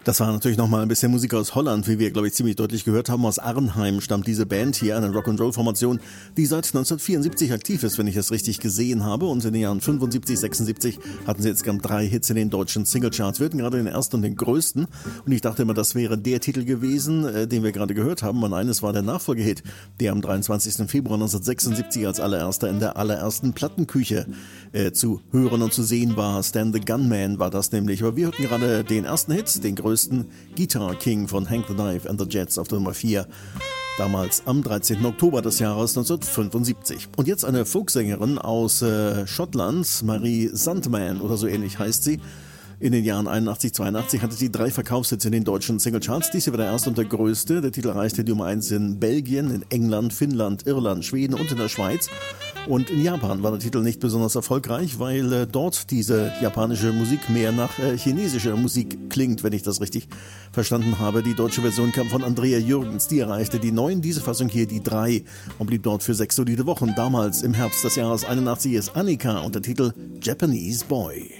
Das war natürlich nochmal ein bisschen Musik aus Holland, wie wir, glaube ich, ziemlich deutlich gehört haben. Aus Arnheim stammt diese Band hier, eine Rock'n'Roll-Formation, die seit 1974 aktiv ist, wenn ich das richtig gesehen habe. Und in den Jahren 75, 76 hatten sie insgesamt 3 Hits in den deutschen Singlecharts. Wir hatten gerade den ersten und den größten. Und ich dachte immer, das wäre der Titel gewesen, den wir gerade gehört haben. Und eines war der Nachfolgehit, der am 23. Februar 1976 als allererster in der allerersten Plattenküche zu hören und zu sehen war. Stan the Gunman war das nämlich. Aber wir hörten gerade den ersten Hit, den größten Guitar King von Hank the Knife and the Jets auf der Nummer 4. Damals am 13. Oktober des Jahres 1975. Und jetzt eine Folksängerin aus Schottland, Marie Sandman oder so ähnlich heißt sie. In den Jahren 81, 82 hatte sie 3 Verkaufshits in den deutschen Singlecharts. Dies hier war der erste und der größte. Der Titel erreichte die Nummer 1 in Belgien, in England, Finnland, Irland, Schweden und in der Schweiz. Und in Japan war der Titel nicht besonders erfolgreich, weil dort diese japanische Musik mehr nach chinesischer Musik klingt, wenn ich das richtig verstanden habe. Die deutsche Version kam von Andrea Jürgens. Die erreichte die 9, diese Fassung hier die 3 und blieb dort für 6 solide Wochen. Damals im Herbst des Jahres 81 ist Annika und der Titel Japanese Boy.